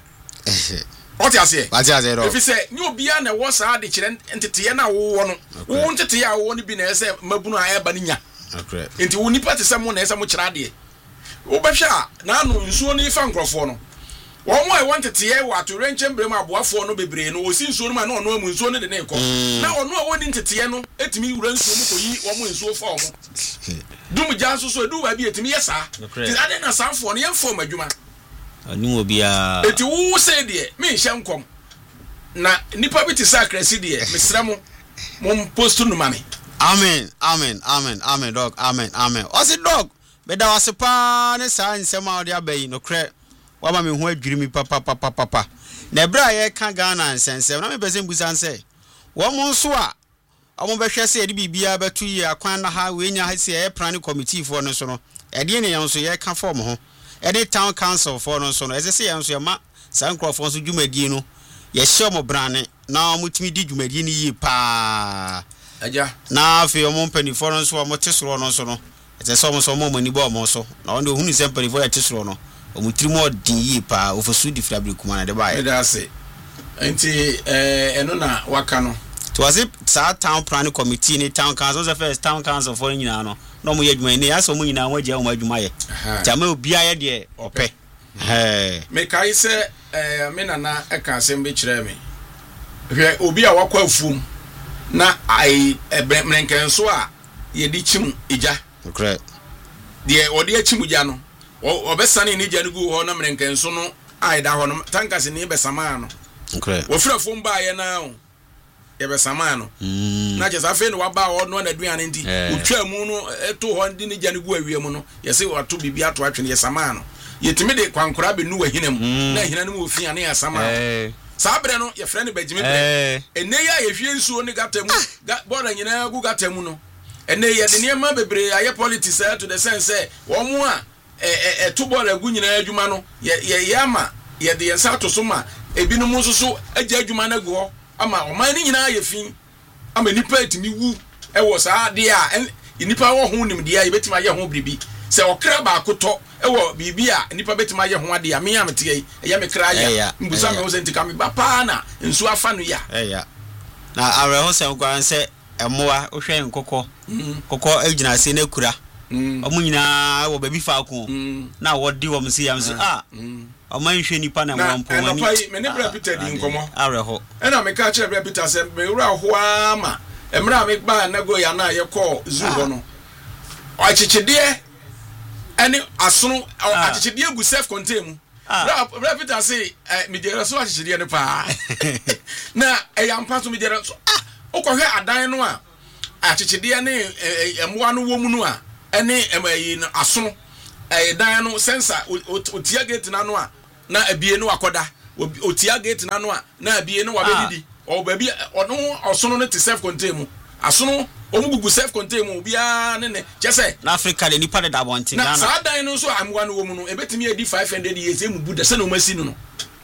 what you say what you say if you say you obi na wo sa ade kire entete na wo no wo ntete ya wo no bi na ese mabunu a eba nya okay enti wo nipa te se mo na ese mo kire ade wo behwa na anu nsuo no ifa nkrofo no wo mo e wantete ye wa to renchen brem aboafo no bebre no wo si nsuo no ma na ono amu nsuo no de na ko na ono a woni ntete ye no etimi wura nsuo mo koyi wo mo nsuo fa wo dum janso so edu ba bi etimi yesa ti ade na sanfo no ye fo madwuma ani obi a eti wo se de me hye nkom na nipa bi ti sakrasi de mesra mo mo post no mame amen amen amen amen dog amen amen osi dog be da wasepa ne sa nsem a ode abayi no kre wa ma me ho adwiri mi papa papa papa na bra ye ka Ghana nsensem na me pese mbusan se wo mo nso a omo behwe se edi bibia betu yi akwan na ha we nya ha se e plan committee for no so no e de ne yan so ye ka form ho e de town council for no so no e se yan so ye ma san crofo so dwumadi no ye hye mo brane na omo timi di dwumadi ni yi pa aja na afi omo mpani for no so omo tesoro no so no e se so omo so omo mani bo omo so na won de hunu se mpani for ya tesoro no omutrimo din yi pa ofosu di frabri kuma na de ba e da se enti eh eno na waka no to was it sa town planning committee ni town council the first town council for nyina no no mo yedwuma ni aso mo nyina mo je mo adwuma ye jama obi aye de ope eh me kai se eh me nana e ka asem be kire me hwe obi a wakwa afum na ai mrenkenso a ye di chim eja correct de odi achim eja no obesane ni janu gu ho na mrenkenso no ai da ho no tankase ni be sama no correct wo fra fom ba ye na o ye be sama no na je sa fe no waba ho no na duane ndi otwa mu no eto ho ndi ni janu gu awie mu no ye se wato bibia to atwe ye sama no ye timi de kwankora be nu wahinam na hina no ofia na ye sama sabre no ye frɛ ne bagime bre ene ya ye hwie nsuo ne gatamu bora nyina gu gatamu no ene ye de ne ma bebre aye politics to the sense wo mu a eh eh to bora gu nyina adwuma no ye ye ama ye de yensa to so ma ebinom nso so agya adwuma na gu ho ama oman ni nyina ye fin ama nipa etimi wu e wo saa de a nipa wo ho nim de a ye betima ye ho bribi se okra ba akoto e wo bibi a nipa betima ye ho ade a me am tie ye me kra ya mbusa me ho senti ka me ba pa na nsu afa no ya eh ya na awe ho se nkwan se emoa wo hwe nkokɔ kokɔ agina se na kura omu nyina wo baby fa ko na wo di wo msi yam so ah oman hwe nipa na mo mpo mani na me ne bra Peter di nkomo awe ho e na me ka kire bra Peter se me wura ho ama emra me ba na go ya na ye call zoo ho no achichide ani asono achichide gu self contain mu bra bra Peter say me dey so ahihide ne pa na e yampa so me dey so ah okohwe adan no a ahihide ne emoa no wo mu no a ene emayi no aso e dan no sensor otia gate na no a na abie no akoda otia gate na no a na abie no wa bedidi o ba bi ono osono no te self contain mu asono o mu gugu self contain mu bia ne ne chese na Africa de nipa de da bonti na sa dan no so amwa no wo mu no ebetimi edi five hundred years emu buda se na o masi no no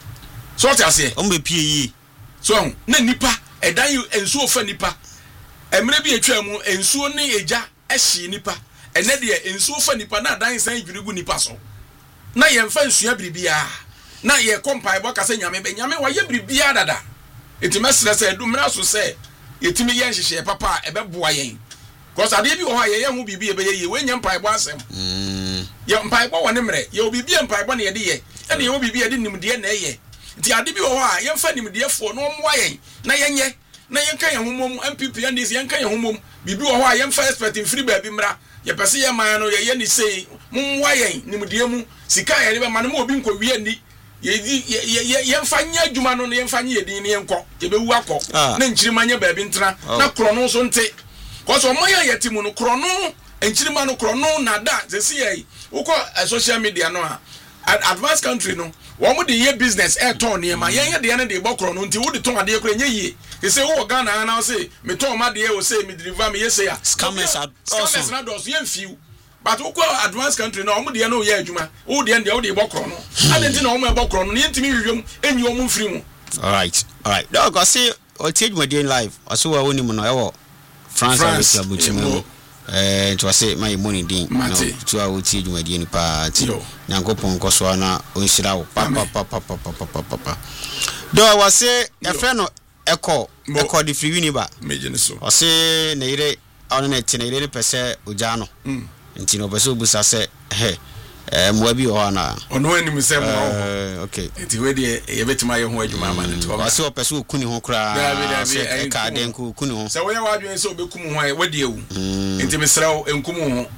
so what ase o mbe pie yi so na nipa edan ensu ofa nipa emre bi etwa mu ensu ne eja ehye nipa ene de ensu ofa nipa na dan san dwirigu nipa so na ye mfa nsua biribia na ye kompai bo kase nyame be nyame wa ye biribia dada etimesre se edumra so se yetimi ye nhihye papa ebeboa yen cause ade bi wo ha ye ye hu bibi ebe ye we nya mpai bo asem mm ye mpai bo wone mre ye obibi mpai bo na ye de ye ene ye obibi ye de nimde na ye nti ade bi wo ha ye mfa nimde fo no moa yen na yenye na yenka ye humom M P P and this yenka ye humom bibi wo ha ye mfa expect free ba bi mra ye pese ye man no ye ye ni sei moa yen nimde mu sika ye be man mo obi nko wie ni ye ye ye mfa nya adwuma no ye mfa nya yedin ne yenko ye be wu akọ na nchirima nya ba bi ntena na krono so nte cause omo ya yetimu no krono enchirima no krono na da ze si ye uko social media no a advanced country no wo mo de ye business e ton ne ma yen ye de ne de bo krono nti wo de ton ade kro nye yie e se wo Ghana na say me ton ma de o say me deliver me ye say ya scammers are also scammers na do so ye few but uko advanced country no mo de no ye adwuma wo de de wo de bo krono adenti na wo mo bo krono ne ntimi hwehwem enyi wo mo free mu. All right, all right. Dog, I see o change my day live. I saw wa woni mo no e wo France avec Abuchimo. Eh, to say my money din. No, to a wo change my day ni party. Nyankopon koso na o nhira wo. Pa pa pa pa pa pa pa pa. Do I say e friend no eko eko di free wini ba. Meje ne so. O say na ire on na ti na ire pese oja no. Mm. Nti no pese obusa se he eh mo bi o na ono anim se mo eh okay enti we de ye betima ye ho adwuma ma ne to ba se o pese okuni ho kra se ka den ku kuni ho se wo ye wadwen se obekum ho ai we de ewu enti mesrawo enkum ho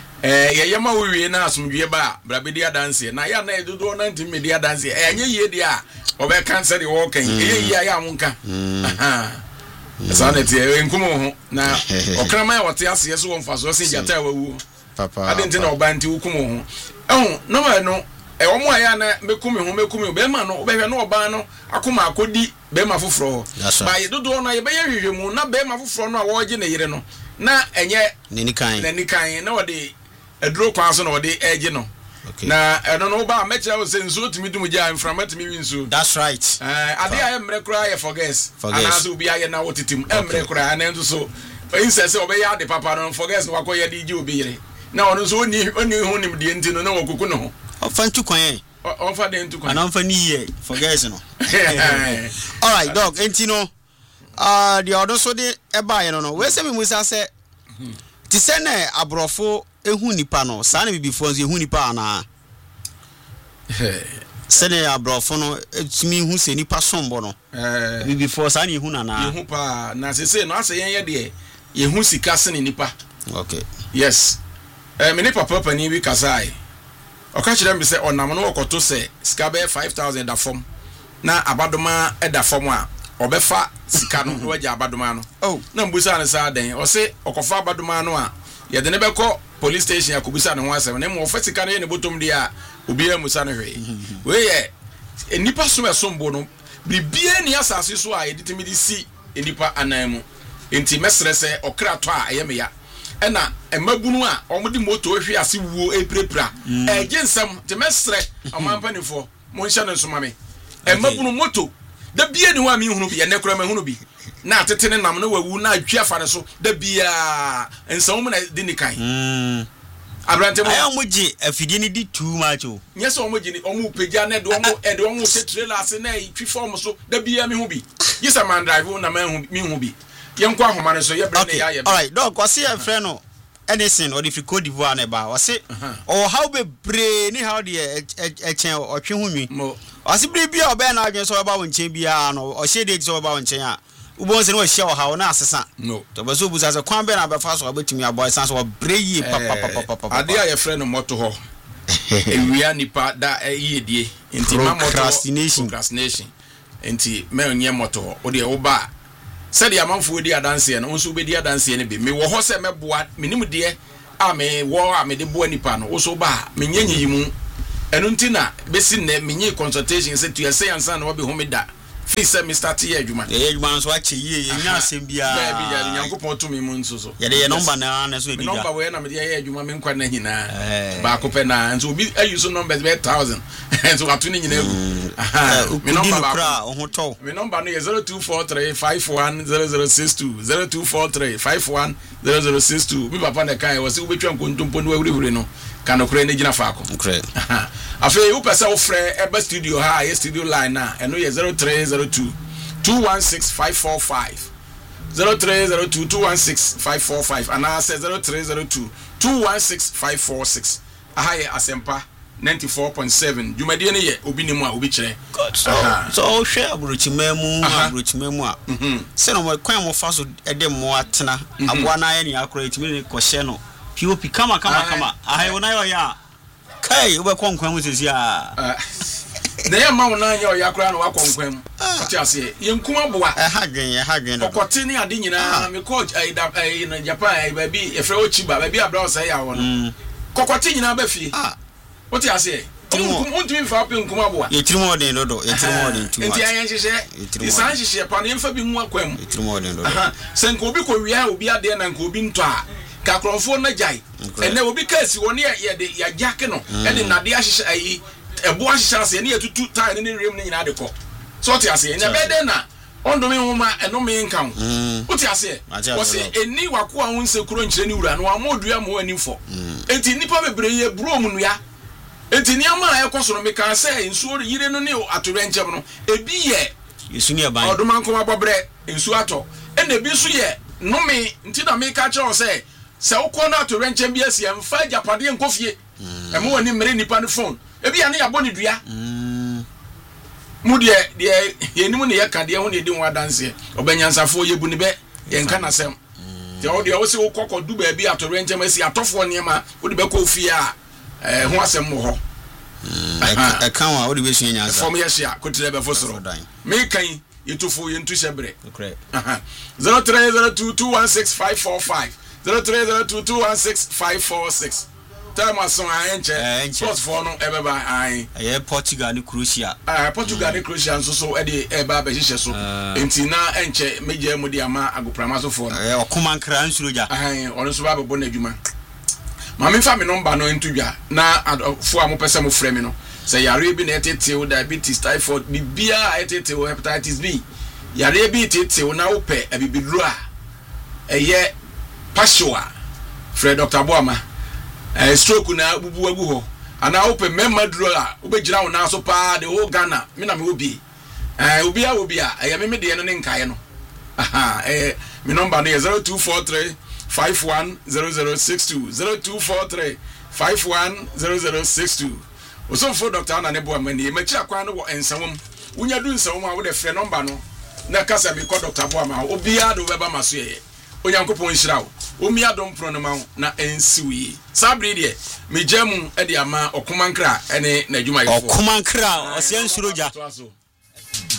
eh ye ye ma wo wie na asomdwe ba bra be dia dance na ya na edodo na ntimi dia dance eh anye ye dia obe cancer de wo kan ye ye ya monka aha saneti enkum ho na okrama ya wote ase so wo mfa so se jata wawu papa adenti na obanti wukum ho ehun no ma no e wo mo aya na mekumi ho mekumi be ma no be hwe no oban no akoma akodi be ma foforo ba ye dodo no ye be ye hwehwemu na be ma foforo no a wo je na yire no na enye nani kan nani kan na wode eduro kwan so na wode eje no na eno no ba mechira wo se nso timi dum ja inframat mi winsu. That's right. eh ade aye mre kura ye forget anaso obi aye na wotitim emre kura na nso so insese obe ya de papa no forget no wakoye de ji obi yire na ono so oni oni hu nim de enti no na wakuku no ho ofa ntu kwan ofa de ntu kwan ana ofa ni ye forget no. All right dog enti no ah the odo so de e ba ye no no we se me musa se ti se na abrofo ehu nipa no sa na bibifo nso ehu nipa ana se na abrofo no etimi hu se nipa sombo no eh bibifo sa na ehu na na ehu pa na se se no ase yen ye de ehu sika se ne nipa. Okay, yes. Eh me ne papa pani bi kasai o ka kire me se onam no okoto se sika be five thousand da fom na abadoma e da fom a obefa sika no no waje abadoma no oh na mbusa ne sa den o se okofa abadoma no a ye de ne be ko police station akobisa ne ho asem na mo ofa sika no ye ne botom dia obi e musa no hwe we ye enipa so esombo no bibie ni asase so a ye ditimi di si enipa ananmu enti mesre se okra to a ye me ya ena emabunu a omudi moto ohwe ase wuo eprepra eje nsem te mesre amanpanifo mo nhyɛ no nsoma me emabunu moto da bia ni wa me hunu bi ye ne kura me hunu bi na atete ne nam no wawu na adwa fa ne so da bia nsɛm mu na di ni kan mm abrante mo ayo moji afidi ni di too much o nyese o moji ni o mu pegya na de o mu e de o mu se trailer ase na twi form so da bia me hu bi yesa man drive na me hu me hu bi yenko ahoma ne so ye bre ne ya ye. All right dog kwase e frɛ no anything or if you Cote d'Ivoire na ba wase or how be bre ni how de e chen o twe hu nwi wase bre bia o be na adwen so ba won chen bia no o hye de so ba won chen a ubon se no hye o ha o na asesa no to be so buza se kwan be na be fa so obetimi aboy san so bre yi pa pa pa pa pa ade a ye frɛ no moto ho ewia nipa da yedie nti ma moto procrastination procrastination nti me onye moto o de wo ba said the amount for the dance and also be the dance and be me wo ho se meboa menim de a me wo a me de boa nipa no so ba me nyenyi yimu eno nti na besi na menyi consultation say to your say ansa na wo be homeda fi say Mister T adwuma e adwuma so ache yie ye nya asem bia ba bia nyankopon to me mu nso so ye de ye number na na so edija number we na me de ye adwuma me nkwa na nyina ba ko pe na nso obi ayu so numbers be one thousand nso ato ni nyina egu aha me number ba ho to me number no ye zero two four three five one zero zero six two zero two four three five one zero zero six two mi papa na kai wo se ubetwa nkontompo no awurewure no kanokure ne gina faako okay afi u pesa wo frɛ eba studio ha ye studio line na eno ye zero three zero two two one six five four five zero three zero two two one six five four five and I say zero three zero two two one six five four six aha ye asempa ninety-four point seven jumadi ne ye obi nimu a obi kire so so hwe abrochimemu abrochimemu a se no mo kwan mo fa so ede mo atena aboa na ye ne akora etimi ne kohye no P O P kama kama kama aha wona yo ya kai ube konkwan mu sesi a na ye ma wona nya oya kora no wa konkwan mu ati ase ye nkuma boa eh hadwen ye hadwen do okote ni ade nyina me coach ai na Japan ai ba bi efre ochiba ba bi abra o say ya wono kokote nyina ba fie oti ase ntumi fa pe nkuma boa ye tiri mo den dodo ye tiri mo den tu enti ayan hihye isan hihye pa ne mfa bi mu akwam ye tiri mo den dodo senko obi ko wia obi ade na nko obi nto a ka kronfo na jai ene obi kasi woni ye de ya jake no e de nade ahihye ayi ebo ahihye ase ne yetutu tai ne rem ne nyina de ko so ti ase nya be de na ondome homa eno me nkan oti ase wo se eni wako a won sekuro nkyere ni wura no amodua mo anifo enti nipa bebre ye bro mu nua enti ni ama e koso no me kan se nsuo yire no ne atore nkyem no ebi ye yesu ne ban odoma nkoma bobre nsuo ato ene ebi so ye no me nti na me ka kire o se se ukọ na atore nkyem bi asie mfa japade nkofie emo woni mere nipa ne phone ebi ya ne ya boni dua mu de de yenimu ne yeka de ho ne di ho adanse obanyansafo yebu ne be yenka na sem te o de o se ukọ du ba bi atore nkyem asi atofo ne ma wo de be ko ofie a eh ho asem mo ho e kan wa wo de be sua nyansa fom ye hia ko tire be fosoro me kan yetufo yentu shebre zero three zero two two one six five four five zero three zero two two one six five four six time ason ayenche sports for no ebeba ai eh Portugal ni Croatia ah Portugal ni Croatia nso so e de eba be hihye so enti na enche meje mu de ama agoprama so for no eh okoma nkra nsuroja ai ono so ba bebo na adwuma ma me fa me number no entudwa na fo a mo pese mo frɛ me no say yare bi na etete diabetes typhoid bibia etete hepatitis B yare bi etete na wo pɛ abibiduro a eye Pashua Fred Doctor Boama eh stroke na bubu agu ho ana open memma duro a obejira wo na so pa the whole Ghana me na me obi eh obi a obi a eh me me de no ne nkae no aha eh me number no zero two four three five one zero zero six two zero two four three five one zero zero six two oso for Doctor na ne Boama ni ma chi akwan no wo ensawom unya du nsawom a wo de frɛ number no na kasa bi ko Doctor Boama obi a do beba maso ye onyankopon hyirawo omi adom pro no ma na ensiwi sabri de me jamu e de ama okumankra ene na adwuma yefo okumankra o se nsuroja